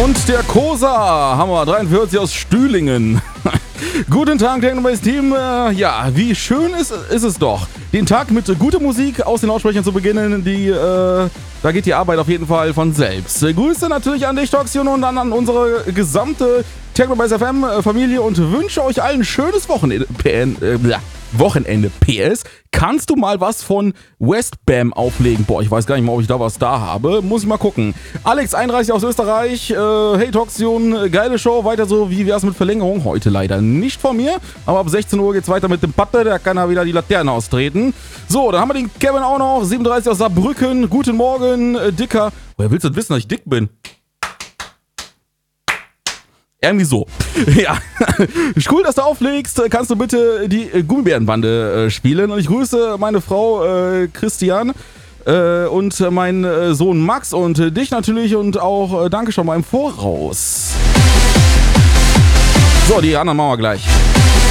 Und der Kosa, haben wir 43 aus Stühlingen. Guten Tag, Technobase Team. Ja, wie schön ist es doch, den Tag mit guter Musik aus den Lautsprechern zu beginnen. Da geht die Arbeit auf jeden Fall von selbst. Grüße natürlich an dich, Toxion, und dann an unsere gesamte Technobase FM Familie und wünsche euch allen ein schönes Wochenende. PS, kannst du mal was von Westbam auflegen? Boah, ich weiß gar nicht mal, ob ich da was da habe. Muss ich mal gucken. Alex 31 aus Österreich. Hey Toxion, geile Show. Weiter so. Wie wär's mit Verlängerung? Heute leider nicht von mir. Aber ab 16 Uhr geht's weiter mit dem Patte. Da kann er wieder die Laterne austreten. So, dann haben wir den Kevin auch noch. 37 aus Saarbrücken. Guten Morgen, Dicker. Woher willst du denn wissen, dass ich dick bin? Irgendwie so. Ja, cool, dass du auflegst. Kannst du bitte die Gummibärenbande spielen? Und ich grüße meine Frau Christian und meinen Sohn Max und dich natürlich und auch danke schon mal im Voraus. So, die anderen machen wir gleich.